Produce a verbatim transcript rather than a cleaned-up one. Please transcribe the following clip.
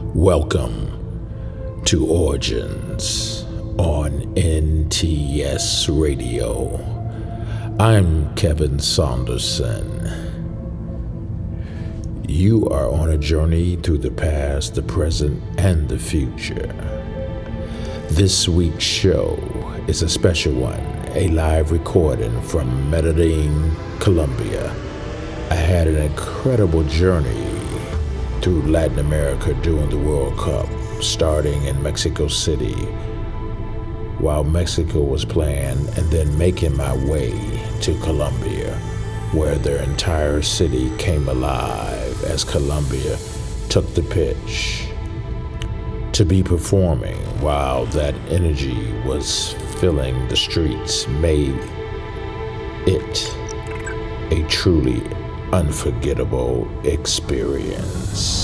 Welcome to Origins on N T S Radio. I'm Kevin Saunderson. You are on a journey through the past, the present, and the future. This week's show is a special one, a live recording from Medellin, Colombia. I had an incredible journey through Latin America during the World Cup, starting in Mexico City while Mexico was playing, and then making my way to Colombia, where their entire city came alive as Colombia took the pitch to be performing, while that energy was filling the streets, made it a truly unforgettable experience.